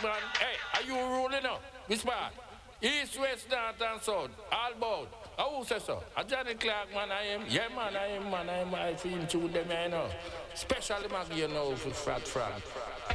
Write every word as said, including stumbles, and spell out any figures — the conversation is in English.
man. Hey, are you ruling now? Which part? East, west, north, and south. All about. How who say so? A Johnny Clark, man, I am. Yeah, man, I am, man. I am. I feel to them, I know. Especially, man, you know, for Fat Frank.